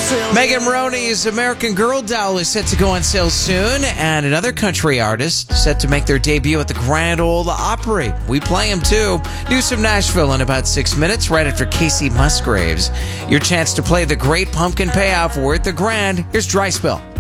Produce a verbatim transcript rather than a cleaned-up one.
Megan Moroney's American Girl doll is set to go on sale soon, and another country artist set to make their debut at the Grand Ole Opry. We play him too. News from Nashville in about six minutes, right after Casey Musgraves. Your chance to play the Great Pumpkin Payoff. We're at the Grand. Here's Dry Spell.